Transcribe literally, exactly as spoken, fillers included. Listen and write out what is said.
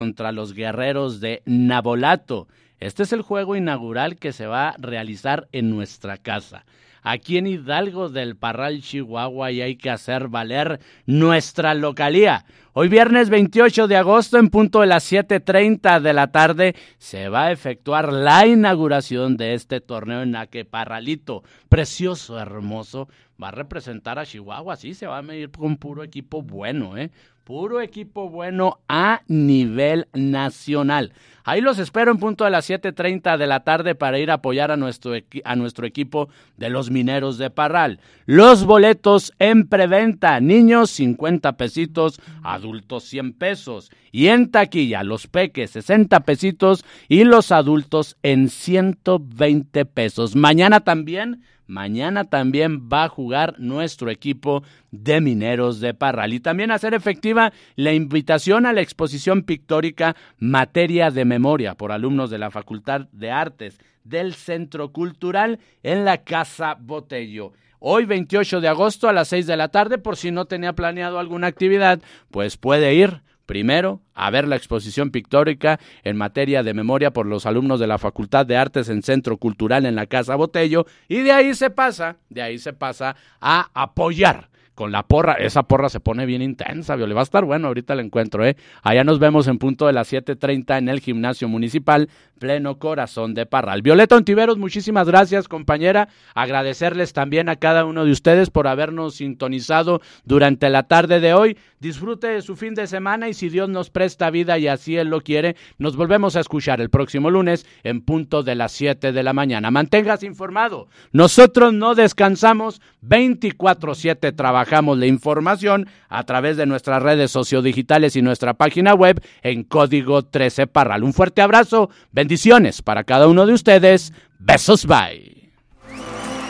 contra los Guerreros de Navolato. Este es el juego inaugural que se va a realizar en nuestra casa, aquí en Hidalgo del Parral, Chihuahua, y hay que hacer valer nuestra localía. Hoy viernes veintiocho de agosto, en punto de las siete treinta de la tarde, se va a efectuar la inauguración de este torneo en la que Parralito, precioso, hermoso, va a representar a Chihuahua. Sí, se va a medir con puro equipo bueno, ¿eh? Puro equipo bueno a nivel nacional. Ahí los espero en punto de las siete treinta de la tarde para ir a apoyar a nuestro, equi- a nuestro equipo de los Mineros de Parral. Los boletos en preventa, niños cincuenta pesitos, adultos cien pesos. Y en taquilla, los peques sesenta pesitos y los adultos en ciento veinte pesos. Mañana también... Mañana también va a jugar nuestro equipo de Mineros de Parral. Y también hacer efectiva la invitación a la exposición pictórica Materia de Memoria por alumnos de la Facultad de Artes del Centro Cultural en la Casa Botello. Hoy veintiocho de agosto a las seis de la tarde, por si no tenía planeado alguna actividad, pues puede ir primero a ver la exposición pictórica en materia de memoria por los alumnos de la Facultad de Artes en Centro Cultural en la Casa Botello, y de ahí se pasa, de ahí se pasa a apoyar con la porra. Esa porra se pone bien intensa, Viole, va a estar bueno, ahorita la encuentro, ¿eh? Allá nos vemos en punto de las siete treinta en el Gimnasio Municipal, pleno corazón de Parral. Violeta Ontiveros, muchísimas gracias, compañera. Agradecerles también a cada uno de ustedes por habernos sintonizado durante la tarde de hoy. Disfrute de su fin de semana y si Dios nos presta vida y así Él lo quiere, nos volvemos a escuchar el próximo lunes en punto de las siete de la mañana. Manténgase informado. Nosotros no descansamos, veinticuatro siete trabajamos la información a través de nuestras redes sociodigitales y nuestra página web en Código trece Parral. Un fuerte abrazo, bendiciones para cada uno de ustedes. Besos, bye.